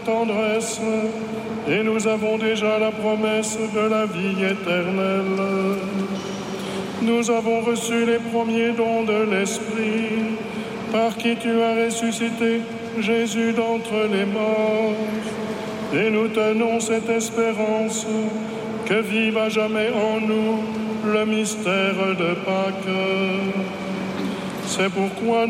tendresse, et nous avons déjà la promesse de la vie éternelle. Nous avons reçu les premiers dons de l'Esprit, par qui tu as ressuscité Jésus d'entre les morts. Et nous tenons cette espérance que vive à jamais en nous le mystère de Pâques. C'est pourquoi